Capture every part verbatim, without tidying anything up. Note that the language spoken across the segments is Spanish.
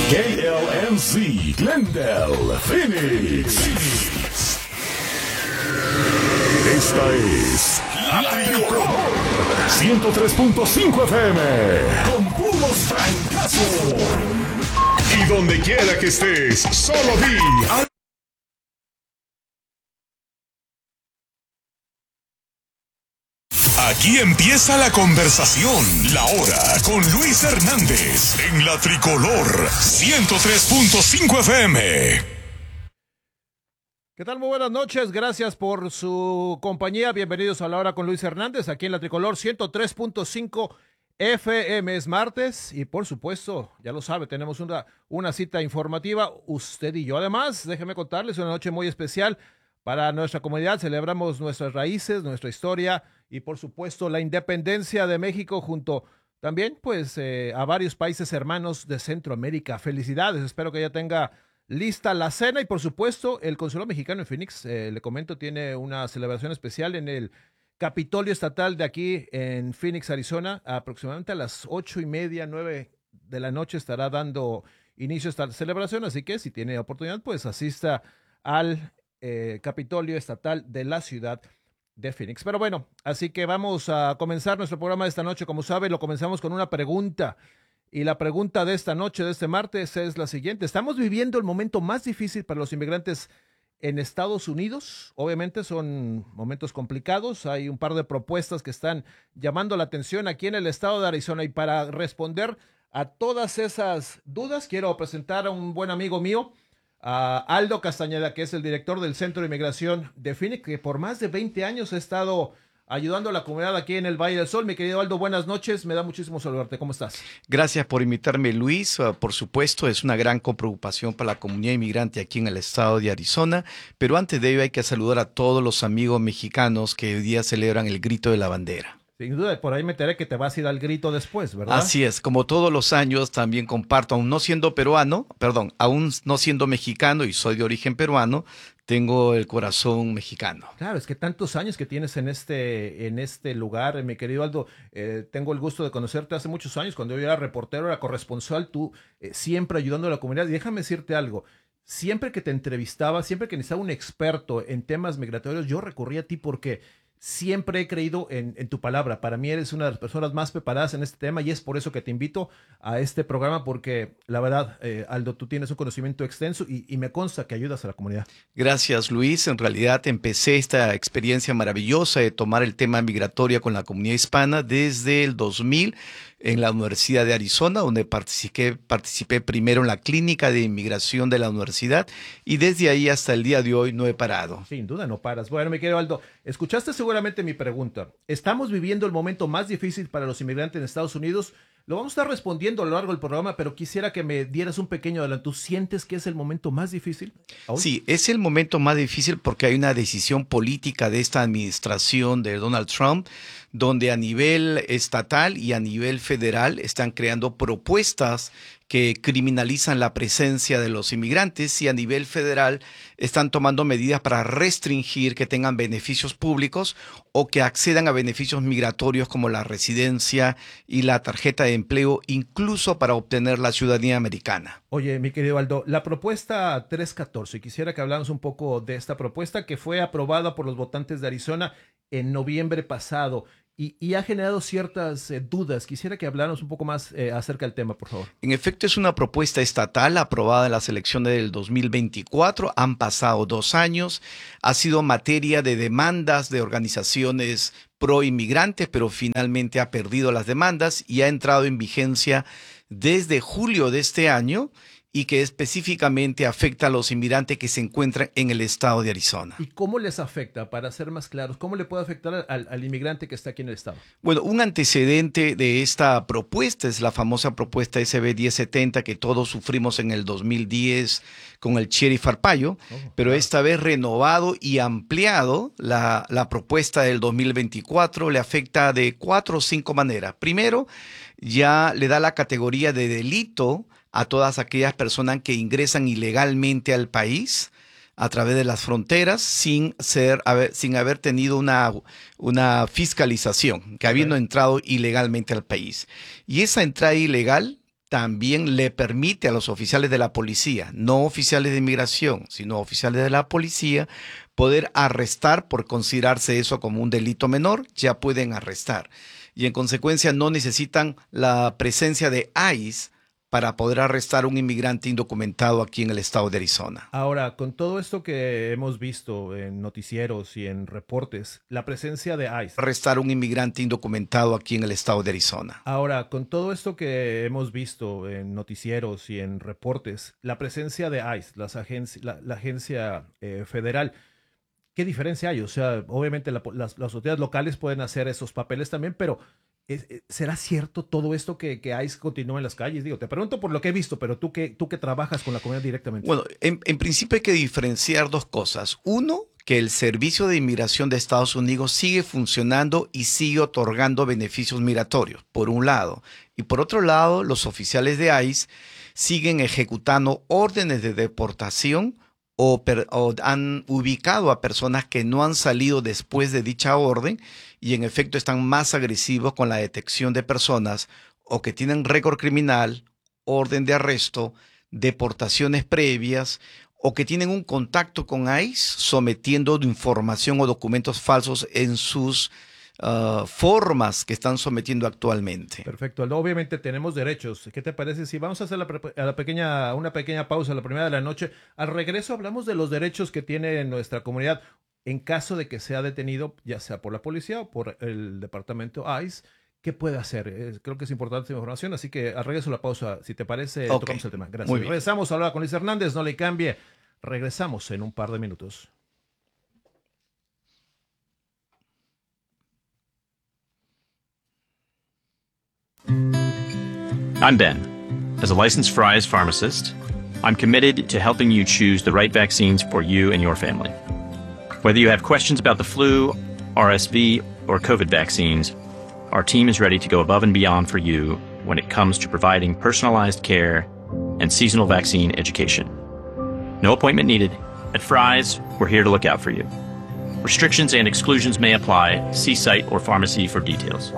K L M C, Glendale, Phoenix. Esta es La Tricolor ciento tres punto cinco F M con puros francazos. Y donde quiera que estés, solo di al... Aquí empieza la conversación, la hora con Luis Hernández en La Tricolor ciento tres punto cinco F M. ¿Qué tal? Muy buenas noches, gracias por su compañía, bienvenidos a la hora con Luis Hernández, aquí en La Tricolor ciento tres punto cinco F M. Es martes y por supuesto, ya lo sabe, tenemos una, una cita informativa, usted y yo. Además, déjeme contarles, una noche muy especial para nuestra comunidad, celebramos nuestras raíces, nuestra historia y por supuesto la independencia de México junto también pues eh, a varios países hermanos de Centroamérica. Felicidades, espero que ya tenga lista la cena y por supuesto el Consulado Mexicano en Phoenix, eh, le comento, tiene una celebración especial en el Capitolio Estatal de aquí en Phoenix, Arizona. Aproximadamente a las ocho y media, nueve de la noche estará dando inicio a esta celebración, así que si tiene oportunidad pues asista al eh, Capitolio Estatal de la ciudad de Phoenix. Pero bueno, así que vamos a comenzar nuestro programa de esta noche. Como sabe, lo comenzamos con una pregunta. Y la pregunta de esta noche, de este martes, es la siguiente. ¿Estamos viviendo el momento más difícil para los inmigrantes en Estados Unidos? Obviamente son momentos complicados. Hay un par de propuestas que están llamando la atención aquí en el estado de Arizona. Y para responder a todas esas dudas, quiero presentar a un buen amigo mío, a Aldo Castañeda, que es el director del Centro de Inmigración de Phoenix, que por más de veinte años ha estado ayudando a la comunidad aquí en el Valle del Sol. Mi querido Aldo, buenas noches, me da muchísimo saludarte, ¿cómo estás? Gracias por invitarme, Luis. Uh, por supuesto, es una gran preocupación para la comunidad inmigrante aquí en el estado de Arizona, pero antes de ello hay que saludar a todos los amigos mexicanos que hoy día celebran el Grito de la Bandera. Sin duda, por ahí me enteré que te vas a ir al grito después, ¿verdad? Así es, como todos los años también comparto, aún no siendo peruano, perdón, aún no siendo mexicano y soy de origen peruano, tengo el corazón mexicano. Claro, es que tantos años que tienes en este, en este lugar, mi querido Aldo, eh, tengo el gusto de conocerte hace muchos años, cuando yo era reportero, era corresponsal, tú eh, siempre ayudando a la comunidad. Y déjame decirte algo, siempre que te entrevistaba, siempre que necesitaba un experto en temas migratorios, yo recurría a ti porque siempre he creído en, en tu palabra. Para mí eres una de las personas más preparadas en este tema y es por eso que te invito a este programa porque la verdad, eh, Aldo, tú tienes un conocimiento extenso y, y me consta que ayudas a la comunidad. Gracias, Luis. En realidad empecé esta experiencia maravillosa de tomar el tema migratorio con la comunidad hispana desde el dos mil en la Universidad de Arizona, donde participé, participé primero en la clínica de inmigración de la universidad y desde ahí hasta el día de hoy no he parado. Sin duda no paras. Bueno, mi querido Aldo, escuchaste seguramente mi pregunta. ¿Estamos viviendo el momento más difícil para los inmigrantes en Estados Unidos? Lo vamos a estar respondiendo a lo largo del programa, pero quisiera que me dieras un pequeño adelanto. ¿Tú sientes que es el momento más difícil aún? Sí, es el momento más difícil porque hay una decisión política de esta administración de Donald Trump, donde a nivel estatal y a nivel federal están creando propuestas que criminalizan la presencia de los inmigrantes y a nivel federal están tomando medidas para restringir que tengan beneficios públicos o que accedan a beneficios migratorios como la residencia y la tarjeta de empleo, incluso para obtener la ciudadanía americana. Oye, mi querido Aldo, la propuesta trescientos catorce, quisiera que habláramos un poco de esta propuesta que fue aprobada por los votantes de Arizona en noviembre pasado. Y, y ha generado ciertas eh, dudas. Quisiera que habláramos un poco más eh, acerca del tema, por favor. En efecto, es una propuesta estatal aprobada en las elecciones del dos mil veinticuatro. Han pasado dos años. Ha sido materia de demandas de organizaciones pro inmigrantes, pero finalmente ha perdido las demandas y ha entrado en vigencia desde julio de este año y que específicamente afecta a los inmigrantes que se encuentran en el estado de Arizona. ¿Y cómo les afecta? Para ser más claros, ¿cómo le puede afectar al, al inmigrante que está aquí en el estado? Bueno, un antecedente de esta propuesta es la famosa propuesta S B diez setenta que todos sufrimos en el dos mil diez con el Sheriff Arpaio, oh, pero claro. Esta vez renovado y ampliado la, la propuesta del dos mil veinticuatro le afecta de cuatro o cinco maneras. Primero, ya le da la categoría de delito a todas aquellas personas que ingresan ilegalmente al país a través de las fronteras sin ser haber, sin haber tenido una, una fiscalización, que habiendo entrado ilegalmente al país. Y esa entrada ilegal también le permite a los oficiales de la policía, no oficiales de inmigración, sino oficiales de la policía, poder arrestar por considerarse eso como un delito menor, ya pueden arrestar. Y en consecuencia no necesitan la presencia de I C E para poder arrestar a un inmigrante indocumentado aquí en el estado de Arizona. Ahora, con todo esto que hemos visto en noticieros y en reportes, la presencia de I C E. Arrestar a un inmigrante indocumentado aquí en el estado de Arizona. Ahora, con todo esto que hemos visto en noticieros y en reportes, la presencia de I C E, las agenci la, la agencia eh, federal, ¿qué diferencia hay? O sea, obviamente la, las, las autoridades locales pueden hacer esos papeles también, pero ¿será cierto todo esto que, que I C E continúa en las calles? Digo, te pregunto por lo que he visto, pero tú que, tú que trabajas con la comunidad directamente. Bueno, en, en principio hay que diferenciar dos cosas. Uno, que el Servicio de Inmigración de Estados Unidos sigue funcionando y sigue otorgando beneficios migratorios, por un lado. Y por otro lado, los oficiales de I C E siguen ejecutando órdenes de deportación o, per, o han ubicado a personas que no han salido después de dicha orden y en efecto están más agresivos con la detección de personas o que tienen récord criminal, orden de arresto, deportaciones previas o que tienen un contacto con I C E sometiendo información o documentos falsos en sus uh, formas que están sometiendo actualmente. Perfecto, Aldo. Obviamente tenemos derechos. ¿Qué te parece si vamos a hacer la, a la pequeña, una pequeña pausa, la primera de la noche? Al regreso hablamos de los derechos que tiene nuestra comunidad en caso de que sea detenido, ya sea por la policía o por el departamento I C E. ¿Qué puede hacer? Eh, creo que es importante esta información, así que al regreso la pausa, si te parece, okay, tocamos el tema. Gracias. Regresamos a hablar con Luis Hernández, no le cambie. Regresamos en un par de minutos. I'm Ben. As a licensed Fry's pharmacist, I'm committed to helping you choose the right vaccines for you and your family. Whether you have questions about the flu, R S V, or COVID vaccines, our team is ready to go above and beyond for you when it comes to providing personalized care and seasonal vaccine education. No appointment needed. At Fry's, we're here to look out for you. Restrictions and exclusions may apply. See site or pharmacy for details.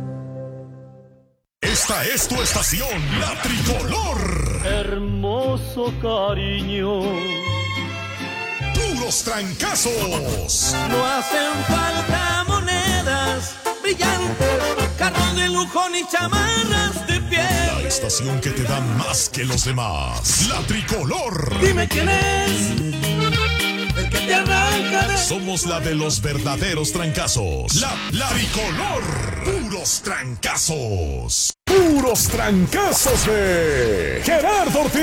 Esta es tu estación, La Tricolor. Hermoso cariño. Puros trancazos. No hacen falta monedas brillantes, carros de lujo ni chamarras de piel. La estación que te da más que los demás. La Tricolor. Dime quién es el que te arranca de... Somos la de los verdaderos trancazos. La, la Tricolor. Puros trancazos. Puros trancazos de Gerardo Ortiz.